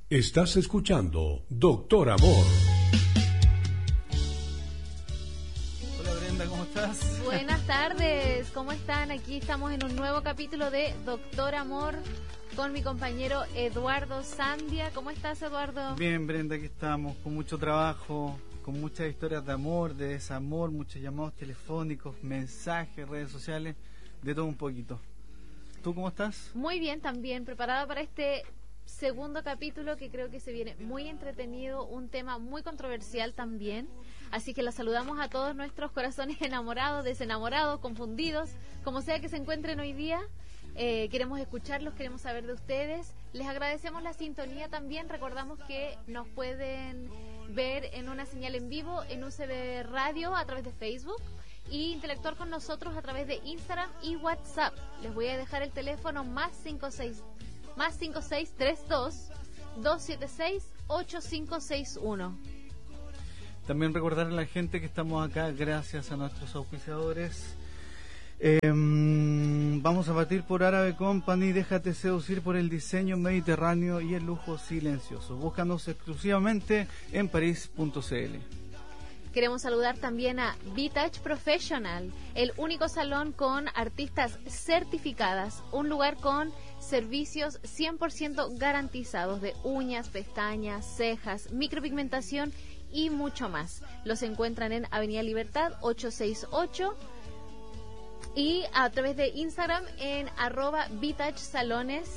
Estás escuchando Doctor Amor. Hola Brenda, ¿cómo estás? Buenas tardes, ¿cómo están? Aquí estamos en un nuevo capítulo de Doctor Amor con mi compañero Eduardo Sandia. ¿Cómo estás, Eduardo? Bien, Brenda, aquí estamos con mucho trabajo, con muchas historias de amor, de desamor, muchos llamados telefónicos, mensajes, redes sociales, de todo un poquito. ¿Tú cómo estás? Muy bien, también preparada para este segundo capítulo que creo que se viene muy entretenido, un tema muy controversial también, así que la saludamos a todos nuestros corazones enamorados, desenamorados, confundidos, como sea que se encuentren hoy día. Queremos escucharlos, queremos saber de ustedes, les agradecemos la sintonía también. Recordamos que nos pueden ver en una señal en vivo en UCB Radio a través de Facebook y interactuar con nosotros a través de Instagram y WhatsApp. Les voy a dejar el teléfono más 5632-276-8561. También recordar a la gente que estamos acá gracias a nuestros auspiciadores. Vamos a partir por Árabe Company. Déjate seducir por el diseño mediterráneo y el lujo silencioso. Búscanos exclusivamente en paris.cl. Queremos saludar también a Vitach Professional, el único salón con artistas certificadas, un lugar con servicios 100% garantizados de uñas, pestañas, cejas, micropigmentación y mucho más. Los encuentran en Avenida Libertad 868 y a través de Instagram en @vitachsalones.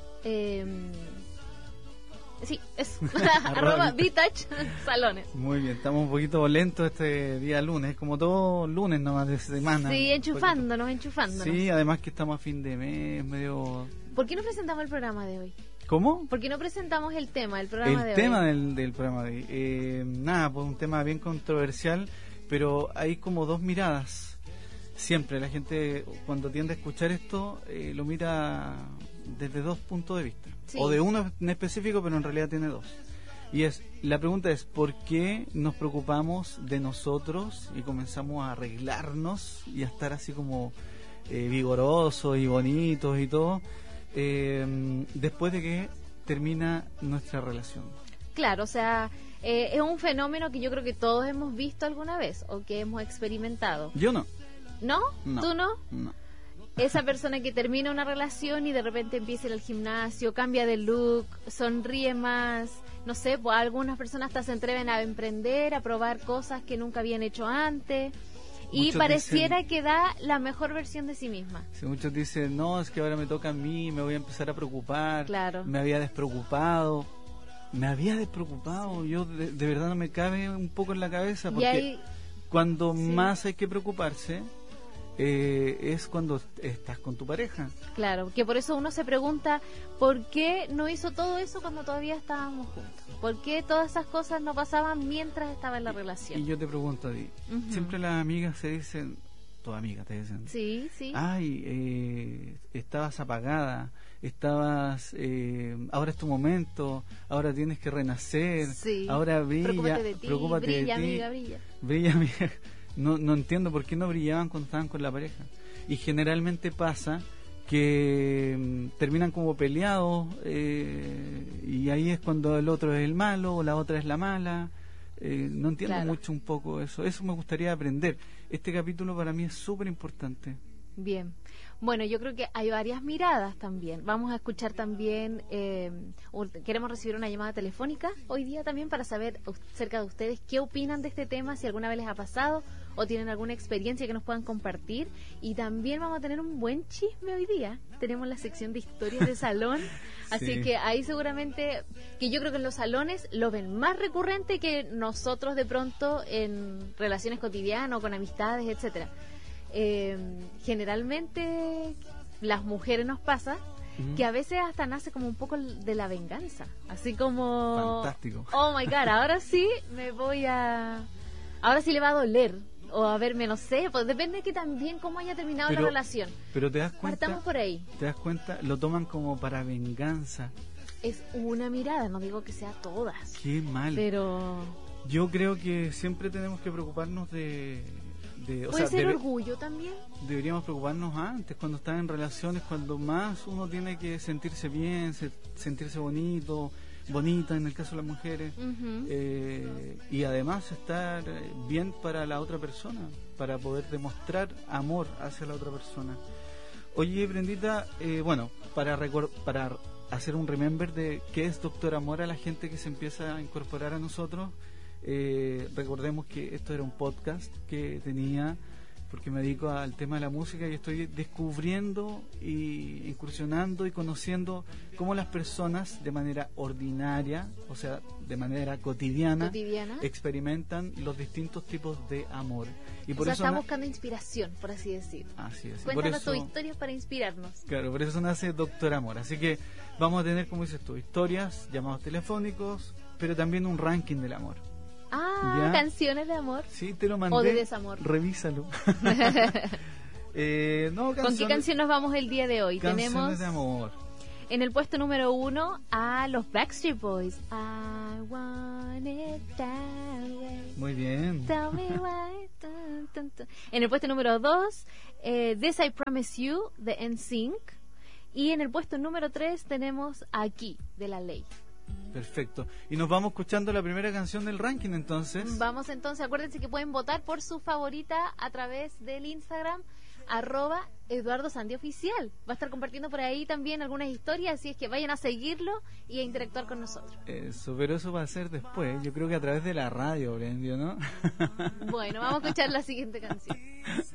Sí, es @Vitach Salones. Muy bien, estamos un poquito lentos este día lunes, como todo lunes nomás de semana. Sí, enchufándonos. Sí, además que estamos a fin de mes, medio... ¿Por qué no presentamos el programa de hoy? ¿Cómo? ¿Por qué no presentamos el tema del programa de hoy? El tema del programa de hoy. Nada, pues un tema bien controversial, pero hay como dos miradas. Siempre la gente cuando tiende a escuchar esto lo mira desde dos puntos de vista. Sí. O de uno en específico, pero en realidad tiene dos. Y la pregunta es, ¿por qué nos preocupamos de nosotros y comenzamos a arreglarnos y a estar así como vigorosos y bonitos y todo después de que termina nuestra relación? Claro, o sea, es un fenómeno que yo creo que todos hemos visto alguna vez o que hemos experimentado. Yo no. ¿No? No. ¿Tú no? No. Esa persona que termina una relación y de repente empieza a ir al gimnasio, cambia de look, sonríe más, no sé, pues algunas personas hasta se atreven a emprender, a probar cosas que nunca habían hecho antes y muchos pareciera dicen, que da la mejor versión de sí misma. Sí, muchos dicen, no, es que ahora me toca a mí, me voy a empezar a preocupar, claro. Me había despreocupado, yo de verdad no me cabe un poco en la cabeza, porque cuando más hay que preocuparse es cuando estás con tu pareja. Claro, que por eso uno se pregunta ¿por qué no hizo todo eso cuando todavía estábamos juntos? ¿Por qué todas esas cosas no pasaban mientras estaba en la relación? Y yo te pregunto a ti, siempre las amigas se dicen, tus amigas te dicen, sí. ay, estabas apagada, ahora es tu momento, ahora tienes que renacer, ahora brilla, preocúpate de ti, amiga. Brilla, amiga. No entiendo por qué no brillaban cuando estaban con la pareja. Y generalmente pasa que terminan como peleados y ahí es cuando el otro es el malo o la otra es la mala. No entiendo mucho un poco eso me gustaría aprender. Este capítulo para mí es súper importante. Bien, bueno, yo creo que hay varias miradas también. Vamos a escuchar también, queremos recibir una llamada telefónica hoy día también para saber acerca de ustedes qué opinan de este tema, si alguna vez les ha pasado o tienen alguna experiencia que nos puedan compartir. Y también vamos a tener un buen chisme hoy día. Tenemos la sección de historias de salón, así que ahí seguramente, que yo creo que en los salones lo ven más recurrente que nosotros de pronto en relaciones cotidianas o con amistades, etcétera. Generalmente las mujeres nos pasa que a veces hasta nace como un poco de la venganza, así como fantástico, oh my god, ahora sí le va a doler o a verme, no sé, pues depende de que también cómo haya terminado la relación, pero te das cuenta, partamos por ahí, te das cuenta, lo toman como para venganza. Es una mirada, no digo que sea todas, qué mal, pero yo creo que siempre tenemos que preocuparnos de ¿puede ser orgullo también? Deberíamos preocuparnos antes, cuando están en relaciones, cuando más uno tiene que sentirse bien, sentirse bonito, bonita en el caso de las mujeres, Ujú. y además estar bien para la otra persona, para poder demostrar amor hacia la otra persona. Oye, Brendita, bueno, para hacer un remember de qué es Doctor Amor a la gente que se empieza a incorporar a nosotros, recordemos que esto era un podcast que tenía, porque me dedico al tema de la música y estoy descubriendo y incursionando y conociendo cómo las personas de manera ordinaria, o sea, de manera cotidiana, experimentan los distintos tipos de amor. Y por eso está buscando inspiración, por así decir. Así es. Cuéntanos tus historias para inspirarnos. Claro, por eso nace Doctor Amor. Así que vamos a tener, como dices tú, historias, llamados telefónicos, pero también un ranking del amor. Ah, ¿ya? ¿Canciones de amor? Sí, te lo mandé. ¿O de desamor? Revísalo. No, ¿Con qué canción nos vamos el día de hoy? Canciones de amor. En el puesto número 1 a los Backstreet Boys. I want it that way. Muy bien. Tell me why. En el puesto número 2, This I Promise You, de NSYNC. Y en el puesto número 3 tenemos Aquí, de La Ley. Perfecto. Y nos vamos escuchando la primera canción del ranking, entonces. Vamos entonces, acuérdense que pueden votar por su favorita a través del Instagram, @EduardoSandioficial. Va a estar compartiendo por ahí también algunas historias, así es que vayan a seguirlo y a interactuar con nosotros. Eso, pero eso va a ser después, yo creo que a través de la radio, Brendio, ¿no? Bueno, vamos a escuchar la siguiente canción.